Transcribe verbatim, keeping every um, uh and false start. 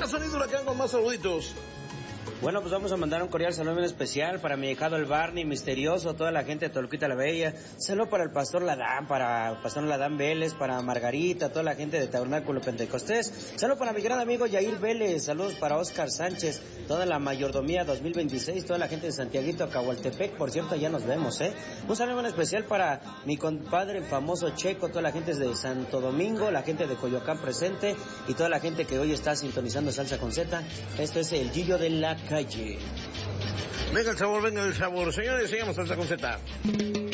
Venga, Sonido Huracán con más saluditos. Bueno, pues vamos a mandar un cordial saludo en especial para mi hijado el Barney, misterioso, toda la gente de Toluquita la Bella. Saludo para el pastor Ladán, para el pastor Ladán Vélez, para Margarita, toda la gente de Tabernáculo Pentecostés. Saludo para mi gran amigo Yair Vélez. Saludos para Oscar Sánchez, toda la mayordomía dos mil veintiséis, toda la gente de Santiaguito, Cahualtepec. Por cierto, ya nos vemos, ¿eh? Un saludo en especial para mi compadre, el famoso Checo, toda la gente de Santo Domingo, la gente de Coyoacán presente y toda la gente que hoy está sintonizando Salsa con Z. Esto es el Gillo de la Calle. Venga el sabor, venga el sabor. Señores, sigamos Salsa con Z.